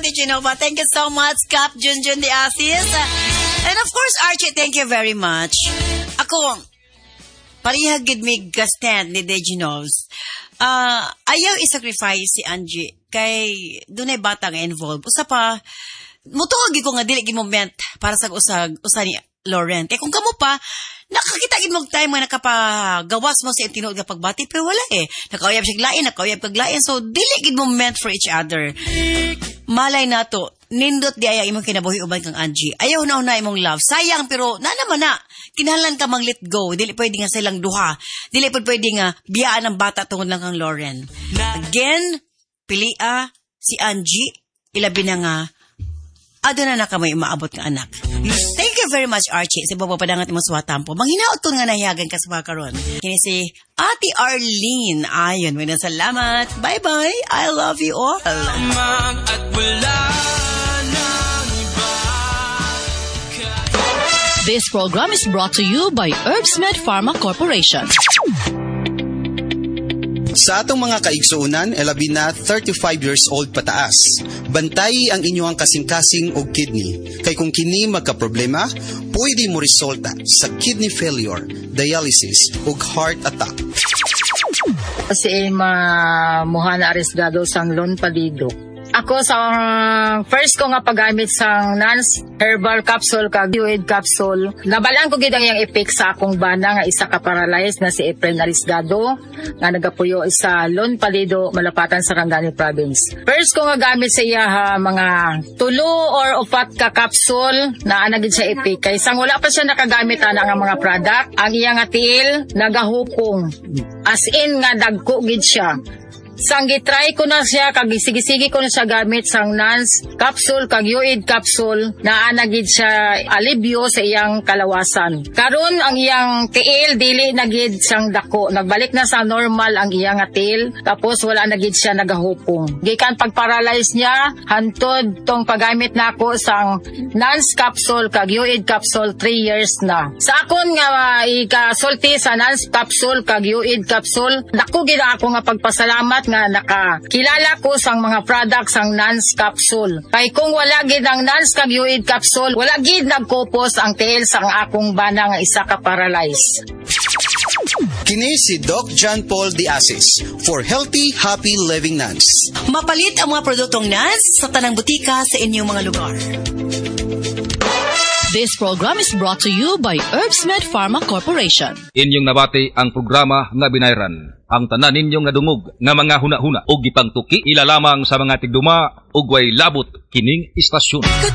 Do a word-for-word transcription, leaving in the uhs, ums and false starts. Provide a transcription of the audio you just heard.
De Genova. Thank you so much, Cap Junjun de Asis. And of course, Archie, thank you very much. Ako, parihagid mi gastand ni De Genovs. Uh, ayaw i-sacrifice si Angie kay dunay bata nga involved. Usa pa, mutuog ko nga dili moment para sa usag usa ni Lauren. Kaya kung kamo pa, nakakita gid mo time nga nakapagawas mo sa tinuod nga pagbati pero wala eh. Nakauyab siya lain, nakauyab kag lain. So dili gid mo meant for each other. Malay nato, nindot di aya imong kinabuhi uban kang Angie. Ayaw na una imong love. Sayang pero na naman na. Kinahanglan ka mang let go. Dili pwede nga silang duha. Dili pwede pwede nga biyaan ang bata tungod lang kang Lauren. Again, pilia si Angie. Ilabi na nga ado na nakamay maabot nga anak. Thank you very much, Archie. Sa babapadangat imong suwatan po. Manghinaot ko nga nahiyagan ka sa karon. Kini si Ate Arlene. Ayon, may salamat. Bye-bye. I love you all. At wala nang iba. This program is brought to you by Herbsmed Pharma Corporation. Sa atong mga kaigsuunan, elabi na thirty-five years old pataas. Bantay ang inyong kasing-kasing o kidney. Kay kung kini magka-problema, pwede mo resulta sa kidney failure, dialysis o heart attack. Si Emma Mohana Arriesgado sang Lon Palido. Ako sa first ko nga paggamit sa Nance Herbal Capsule kag Uid Capsule. Nabalaan ko gid ang iyang effect sa akong bana nga isa ka paralyzed na si Efren Arriesgado nga nagapuyo sa Lon Palido, Malapatan, Sarangani Province. First ko nga gamit sa iya ha, mga tulo or upat ka capsule na ana gid sa effect. Kay sang wala pa siya nakagamit ana nga mga product, ang iyang atil nagahukong. As in nga dagko gid siya. Sang gitry ko na siya, kag sige-sige ko na siya gamit sang Nance Capsule, kag Uid Capsule, na anagid siya alibyo sa iyang kalawasan. Karon ang iyang tiil, dili nagid sang dako. Nagbalik na sa normal ang iyang atil, tapos wala nagid siya nagahupong. Gikan pag-paralyze niya, hantod tong paggamit na ako sang Nance Capsule, kag Uid Capsule, three years na. Sa akon nga uh, ikasulti sa Nance Capsule, kag Uid Capsule, dako gid ako nga pagpasalamat nga nakakilala ko sang mga products sang Nance Capsule. Kay kung wala gid ang Nance kag Uid Capsule, wala gid nagkupos ang tiil sang akong bana nga isa ka paralyze. Kini si Doc John Paul de Asis for Healthy, Happy Living Nance. Mapalit ang mga produktong Nance sa tanang butika sa inyong mga lugar. This program is brought to you by Herbsmed Pharma Corporation. Inyong nabati ang programa nga binayran. Ang tanan ninyong nadungog nga mga huna-huna o gipangtuki ilalamang sa mga tigduma ug way labot kining istasyon.